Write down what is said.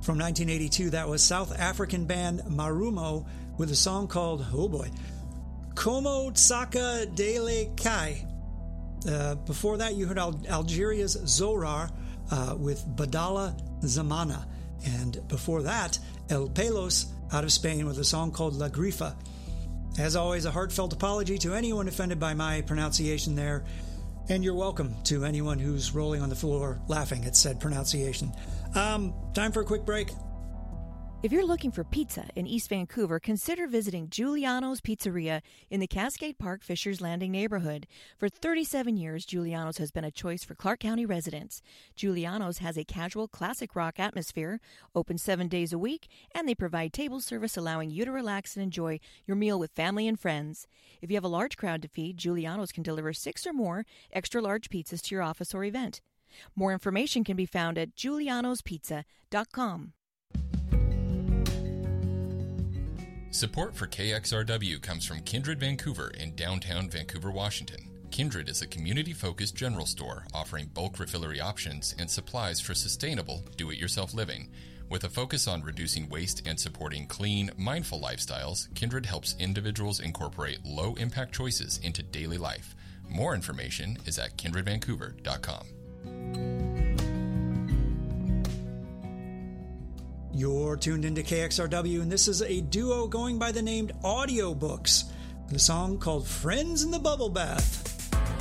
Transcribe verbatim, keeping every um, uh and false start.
From nineteen eighty-two, that was South African band Marumo with a song called, oh boy, Como Tsaka Dele Kai. Uh, before that, you heard Al- Algeria's Zohrar uh, with Badala Zamana. And before that, El Pelos out of Spain with a song called La Grifa. As always, a heartfelt apology to anyone offended by my pronunciation there. And you're welcome to anyone who's rolling on the floor laughing at said pronunciation. Um, time for a quick break. If you're looking for pizza in East Vancouver, consider visiting Giuliano's Pizzeria in the Cascade Park Fishers Landing neighborhood. For thirty-seven years, Giuliano's has been a choice for Clark County residents. Giuliano's has a casual classic rock atmosphere, open seven days a week, and they provide table service allowing you to relax and enjoy your meal with family and friends. If you have a large crowd to feed, Giuliano's can deliver six or more extra large pizzas to your office or event. More information can be found at giulianos pizza dot com. Support for K X R W comes from Kindred Vancouver in downtown Vancouver, Washington. Kindred is a community-focused general store offering bulk refillery options and supplies for sustainable, do-it-yourself living. With a focus on reducing waste and supporting clean, mindful lifestyles, Kindred helps individuals incorporate low-impact choices into daily life. More information is at kindred vancouver dot com. You're tuned into K X R W, and this is a duo going by the name Audiobooks with a song called Friends in the Bubble Bath.